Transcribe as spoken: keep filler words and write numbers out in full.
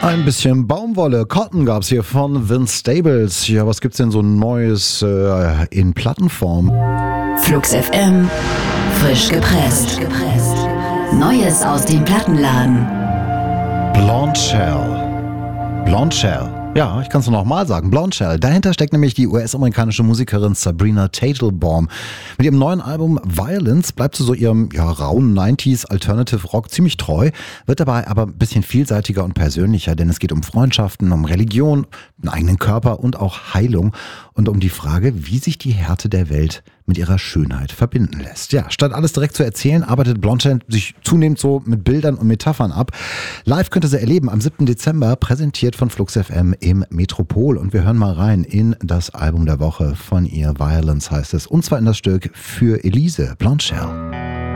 Ein bisschen Baumwolle, Cotton gab's hier von Vince Staples. Ja, was gibt's denn so Neues äh, in Plattenform? Flux F M, frisch gepresst. Neues aus dem Plattenladen. Blonde Shell. Blonde Shell. Ja, ich kann es nur noch mal sagen. Blonde Shell. Dahinter steckt nämlich die U S-amerikanische Musikerin Sabrina Teitelbaum. Mit ihrem neuen Album Violence bleibt sie so ihrem ja, rauen neunziger Alternative Rock ziemlich treu, wird dabei aber ein bisschen vielseitiger und persönlicher, denn es geht um Freundschaften, um Religion, einen eigenen Körper und auch Heilung und um die Frage, wie sich die Härte der Welt mit ihrer Schönheit verbinden lässt. Ja, statt alles direkt zu erzählen, arbeitet Blonde Shell sich zunehmend so mit Bildern und Metaphern ab. Live könnt ihr sie erleben am siebten Dezember, präsentiert von Flux F M im Metropol. Und wir hören mal rein in das Album der Woche von ihr. Violence heißt es. Und zwar in das Stück Für Elise, Blonde Shell.